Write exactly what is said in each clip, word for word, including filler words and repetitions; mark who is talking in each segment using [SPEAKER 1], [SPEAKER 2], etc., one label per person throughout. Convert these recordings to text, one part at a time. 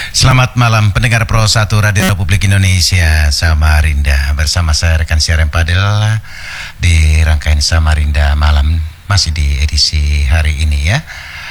[SPEAKER 1] Selamat malam pendengar Pro satu Radio Republik Indonesia Samarinda. Bersama saya rekan siaran Padel di rangkaian Samarinda malam, masih di edisi hari ini ya,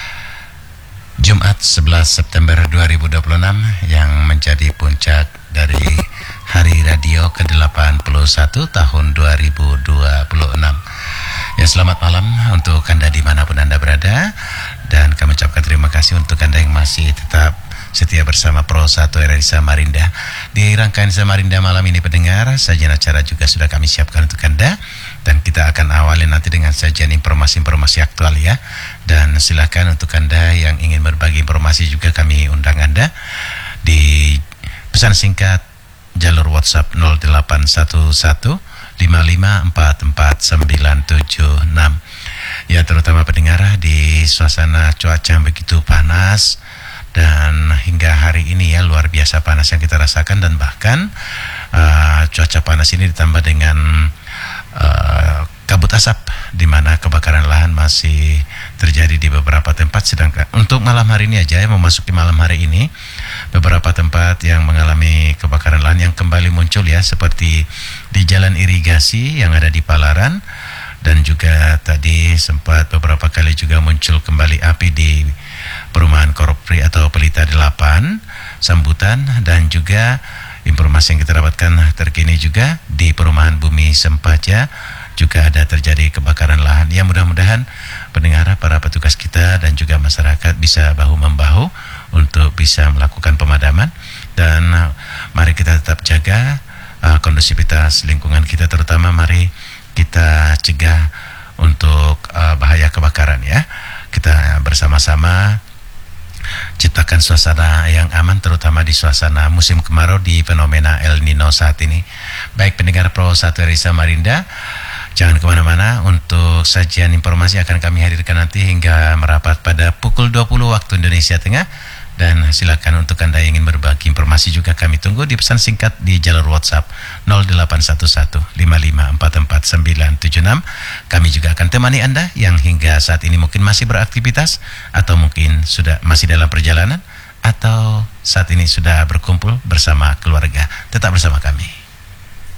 [SPEAKER 1] Jumat sebelas September dua ribu dua puluh enam, yang menjadi puncak dari Hari Radio ke delapan puluh satu tahun dua ribu dua puluh enam. Ya, selamat malam untuk Anda dimanapun Anda berada, dan kami ucapkan terima kasih untuk Anda yang masih tetap setia bersama Pro satu R R I Samarinda. Di rangkaian Samarinda malam ini pendengar, sajian acara juga sudah kami siapkan untuk Anda, dan kita akan awali nanti dengan sajian informasi-informasi aktual ya. Dan silakan untuk Anda yang ingin berbagi informasi juga kami undang Anda di pesan singkat jalur WhatsApp nol delapan satu satu lima lima empat empat sembilan tujuh enam. Ya, terutama pendengar di suasana cuaca yang begitu panas, dan hingga hari ini ya luar biasa panas yang kita rasakan, dan bahkan uh, cuaca panas ini ditambah dengan uh, kabut asap, di mana kebakaran lahan masih terjadi di beberapa tempat. Sedangkan untuk malam hari ini aja ya, memasuki malam hari ini, beberapa tempat yang mengalami kebakaran lahan yang kembali muncul ya, seperti di jalan irigasi yang ada di Palaran, dan juga tadi sempat beberapa kali juga muncul kembali api di perumahan Koropri atau Pelita delapan Sambutan, dan juga informasi yang kita dapatkan terkini juga di perumahan Bumi Sempaja juga ada terjadi kebakaran lahan. Ya, mudah-mudahan pendengar, para petugas kita dan juga masyarakat bisa bahu-membahu untuk bisa melakukan pemadaman, dan uh, mari kita tetap jaga uh, kondusivitas lingkungan kita, terutama mari kita cegah untuk uh, bahaya kebakaran ya. Kita bersama-sama ciptakan suasana yang aman, terutama di suasana musim kemarau di fenomena El Nino saat ini. Baik pendengar Pro satu R I Samarinda, jangan kemana-mana, untuk sajian informasi akan kami hadirkan nanti hingga merapat pada pukul dua puluh waktu Indonesia Tengah. Dan silakan untuk Anda yang ingin berbagi informasi juga kami tunggu di pesan singkat di jalur WhatsApp nol delapan satu satu lima lima empat empat sembilan tujuh enam. Kami juga akan temani Anda yang hingga saat ini mungkin masih beraktivitas, atau mungkin sudah masih dalam perjalanan, atau saat ini sudah berkumpul bersama keluarga. Tetap bersama kami.